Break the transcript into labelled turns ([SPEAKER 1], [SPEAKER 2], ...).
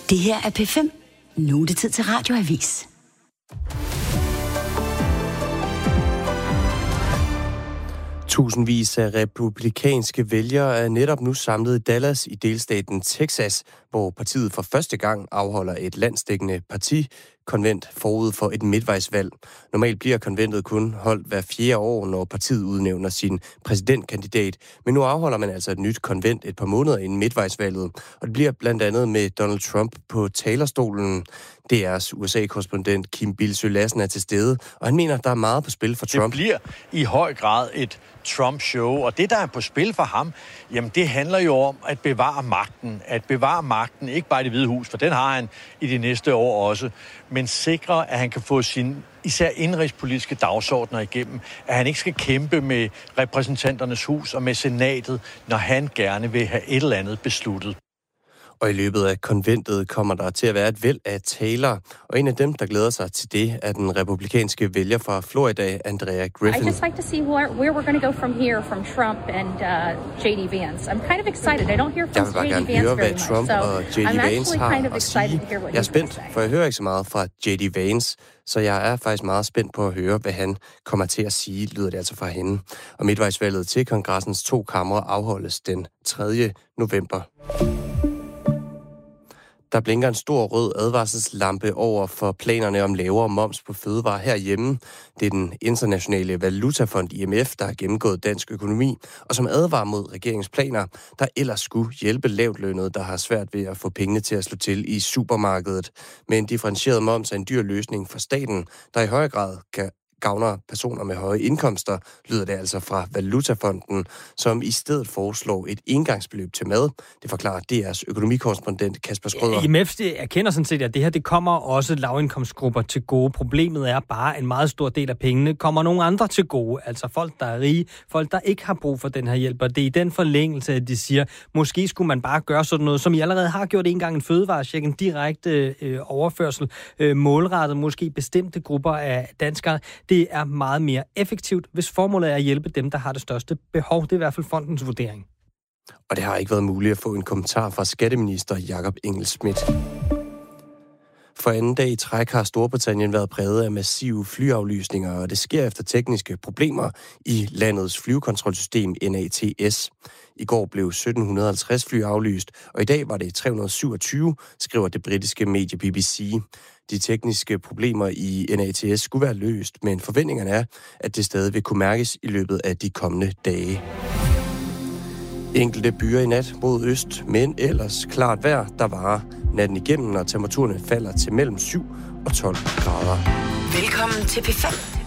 [SPEAKER 1] Det her er P5. Nu er det tid til Radioavis.
[SPEAKER 2] Tusindvis af republikanske vælgere er netop nu samlet i Dallas i delstaten Texas, hvor partiet for første gang afholder et landsdækkende partikonvent forud for et midtvejsvalg. Normalt bliver konventet kun holdt hver 4. år, når partiet udnævner sin præsidentkandidat, men nu afholder man altså et nyt konvent et par måneder inden midtvejsvalget, og det bliver blandt andet med Donald Trump på talerstolen. DR's USA-korrespondent Kim Bildsøe Lassen er til stede, og han mener, der er meget på spil for Trump.
[SPEAKER 3] Det bliver i høj grad et Trump-show, og det, der er på spil for ham, jamen det handler jo om at bevare magten. At bevare magten, ikke bare i Det Hvide Hus, for den har han i de næste år også, men sikre, at han kan få sin især indrigspolitiske dagsordner igennem, at han ikke skal kæmpe med repræsentanternes hus og med senatet, når han gerne vil have et eller andet besluttet.
[SPEAKER 2] Og i løbet af konventet kommer der til at være et væld af talere, og en af dem, der glæder sig til det, er den republikanske vælger fra Florida, Andrea Griffin.
[SPEAKER 4] I just like to see where we're going to go from here, from Trump and J.D. Vance. I'm kind of excited. I don't hear from J.D. Vance very much.
[SPEAKER 2] Jeg vil bare gerne høre, hvad Trump og J.D. Vance har at sige. Jeg er spændt, for jeg hører ikke så meget fra J.D. Vance, så jeg er faktisk meget spændt på at høre, hvad han kommer til at sige, lyder det altså fra hende. Og midtvejsvalget til kongressens 2 kamre afholdes den 3. november. Der blinker en stor rød advarselslampe over for planerne om lavere moms på fødevarer herhjemme. Det er den internationale valutafond IMF, der har gennemgået dansk økonomi, og som advarer mod regeringsplaner, der ellers skulle hjælpe lavtlønnede, der har svært ved at få pengene til at slå til i supermarkedet. Men differentieret moms er en dyr løsning for staten, der i høj grad gavner personer med høje indkomster, lyder det altså fra Valutafonden, som i stedet foreslår et engangsbeløb til mad. Det forklarer DR's økonomikorrespondent Kasper Schrøder.
[SPEAKER 5] IMF erkender sådan set, at det her det kommer også lavindkomstgrupper til gode. Problemet er bare, at en meget stor del af pengene kommer nogle andre til gode. Altså folk, der er rige, folk, der ikke har brug for den her hjælp. Og det er i den forlængelse, at de siger, måske skulle man bare gøre sådan noget, som I allerede har gjort en gang, en fødevarecheck, en direkte overførsel, målrettet måske bestemte grupper af danskere. Det er meget mere effektivt, hvis formålet er at hjælpe dem, der har det største behov. Det er i hvert fald fondens vurdering.
[SPEAKER 2] Og det har ikke været muligt at få en kommentar fra skatteminister Jakob Engel-Schmidt. For anden dag i træk har Storbritannien været præget af massive flyaflysninger, og det sker efter tekniske problemer i landets flyvekontrolsystem NATS. I går blev 1750 fly aflyst, og i dag var det 327, skriver det britiske medie BBC. De tekniske problemer i NATS skulle være løst, men forventningerne er, at det stadig vil kunne mærkes i løbet af de kommende dage. Enkelte byer i nat mod øst, men ellers klart vejr, der varer natten igennem, når temperaturerne falder til mellem 7 og 12 grader.
[SPEAKER 1] Velkommen til P5.